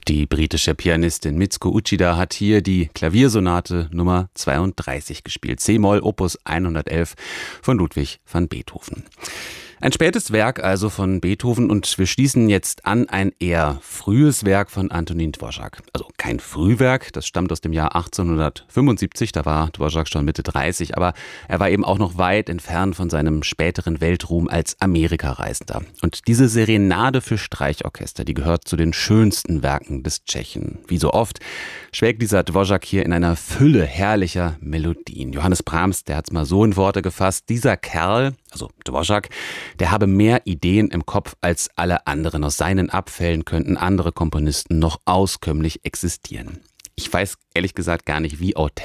Die britische Pianistin Mitsuko Uchida hat hier die Klaviersonate Nummer 32 gespielt. C-Moll, Opus 111 von Ludwig van Beethoven. Ein spätes Werk also von Beethoven und wir schließen jetzt an ein eher frühes Werk von Antonín Dvořák. Also kein Frühwerk, das stammt aus dem Jahr 1875, da war Dvořák schon Mitte 30, aber er war eben auch noch weit entfernt von seinem späteren Weltruhm als Amerikareisender. Und diese Serenade für Streichorchester, die gehört zu den schönsten Werken des Tschechen. Wie so oft schwelgt dieser Dvořák hier in einer Fülle herrlicher Melodien. Johannes Brahms, der hat es mal so in Worte gefasst, dieser Kerl, also Dvořák, der habe mehr Ideen im Kopf als alle anderen. Aus seinen Abfällen könnten andere Komponisten noch auskömmlich existieren. Ich weiß ehrlich gesagt gar nicht, wie authentisch